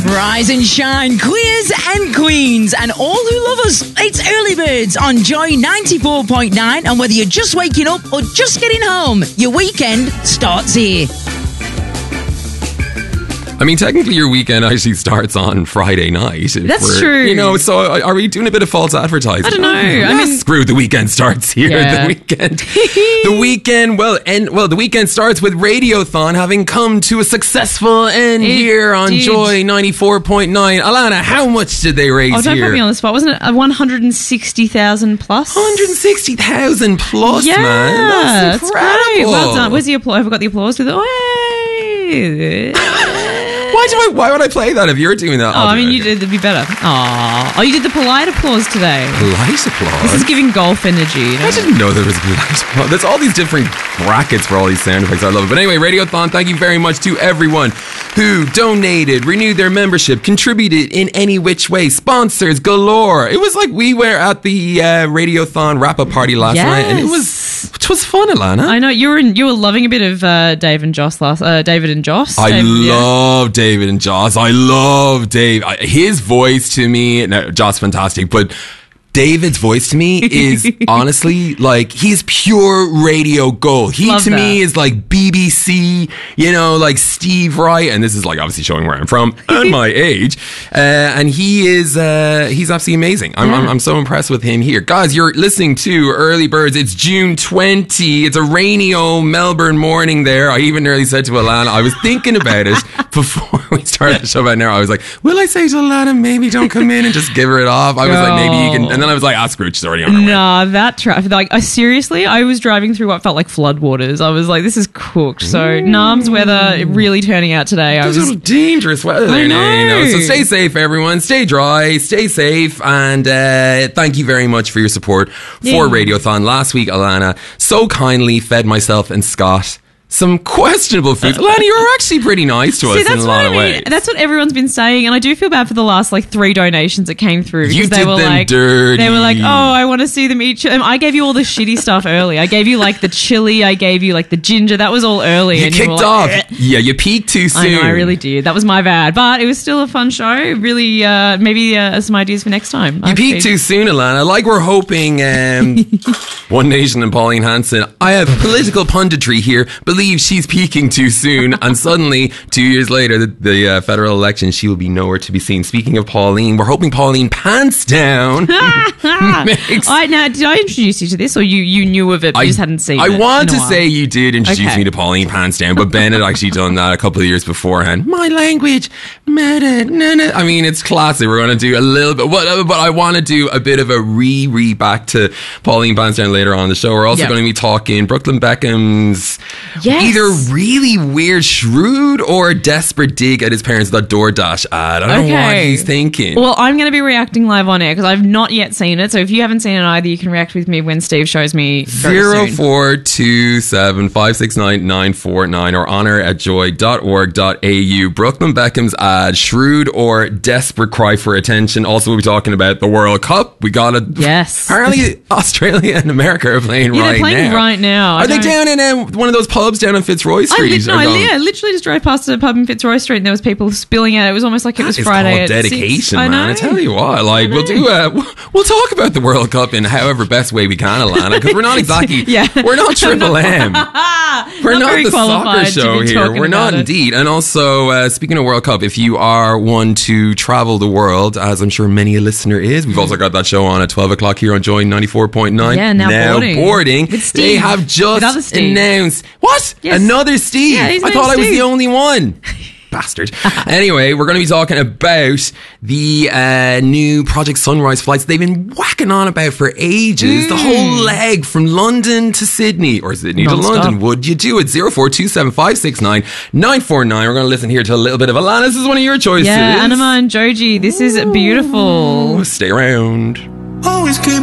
Rise and shine, queers and queens, and all who love us. It's Early Birds on Joy 94.9, and whether you're just waking up or just getting home, your weekend starts here. I mean, technically your weekend actually starts on Friday night. That's true. You know, so are we doing a bit of false advertising? I don't know. I mean, screw the weekend starts here. Yeah. The weekend starts with Radiothon having come to a successful end here on Joy 94.9. Alana, how much did they raise don't here? put me on the spot. Wasn't it 160,000 plus? 160,000 plus, yeah, man. That's incredible. Great. Well done. Where's the applause? I forgot the applause with it. Why would I play that if you're doing that? You did. It'd be better. Oh, you did the polite applause today. Polite applause? This is giving golf energy. You know? I didn't know there was polite applause. There's all these different brackets for all these sound effects. I love it. But anyway, Radiothon, thank you very much to everyone who donated, renewed their membership, contributed in any which way, sponsors galore. It was like we were at the Radiothon wrap-up party last night, and it was fun, Alana. I know you were loving a bit of David and Joss. I love David and Joss. I love Dave. His voice to me, no, Joss fantastic, but David's voice to me is honestly like he's pure radio gold. He Love to that. me is like BBC, you know, like Steve Wright, and this is like obviously showing where I'm from and my age. And he's absolutely amazing. I'm so impressed with him here, guys. You're listening to Early Birds. It's June 20. It's a rainy old Melbourne morning there. I even nearly said to Alana, I was thinking about it before we started the show about now. I was like, will I say to Alana, maybe don't come in and just give her it off? I was like, maybe you can. And then I was like, screw it, she's already on her way. Nah, that traffic. Like, seriously, I was driving through what felt like floodwaters. I was like, this is cooked. So, Nam's weather really turning out today. It's a little dangerous weather there now, you know. So stay safe, everyone. Stay dry, stay safe, and thank you very much for your support for Radiothon. Last week, Alana so kindly fed myself and Scott some questionable foods. Alana, you were actually pretty nice to us in a lot of ways. That's what everyone's been saying, and I do feel bad for the last 3 donations that came through. You they did were them dirty. They were like, oh, I want to see them eat. I gave you all the shitty stuff early. I gave you the chili. I gave you the ginger. That was all early. You and kicked you were off. Yeah, you peaked too soon. I know, I really did. That was my bad. But it was still a fun show. Really, maybe some ideas for next time. You peaked too soon, Alana. Like we're hoping One Nation and Pauline Hanson. I have political punditry here. Believe she's peaking too soon, and suddenly 2 years later the federal election, she will be nowhere to be seen. Speaking of Pauline, we're hoping Pauline pants down. Did I introduce you to this, or you knew of it but you just hadn't seen it? I want to say you did introduce me to Pauline pants down, but Ben had actually done that a couple of years beforehand. My language, I mean, it's classic. We're going to do a little bit, but I want to do a bit of a re back to Pauline pants down later on in the show. We're also going to be talking Brooklyn Beckham's either really weird, shrewd, or desperate dig at his parents with that DoorDash ad. I don't know what he's thinking. Well, I'm going to be reacting live on air because I've not yet seen it. So if you haven't seen it either, you can react with me when Steve shows me. 0427 569 949 or honor@joy.org.au. Brooklyn Beckham's ad, shrewd or desperate cry for attention. Also, we'll be talking about the World Cup. We got it. Yes. Apparently, Australia and America are playing right now. They're playing right now. Are they down in one of those pubs down on Fitzroy Street? I literally just drove past a pub in Fitzroy Street and there was people spilling out. It was almost like it was Friday. It's called dedication, man. I tell you what, we'll talk about the World Cup in however best way we can, Alana, because we're not exactly, we're not Triple M. We're not the soccer show here. We're not indeed. And also, speaking of World Cup, if you are one to travel the world, as I'm sure many a listener is, we've also got that show on at 12 o'clock here on Joy 94.9. Yeah, now boarding. With Steve. They have just announced. What? Yes. Another Steve? Yeah, I thought I was the only one. Bastard. Anyway, we're going to be talking about the new Project Sunrise flights they've been whacking on about for ages. The whole leg from London to Sydney, or Sydney to London. Would you do it? 0427 569 949. We're going to listen here to a little bit of Alana. This is one of your choices. Yeah, Anima and Joji. This is beautiful. Stay around. Always keep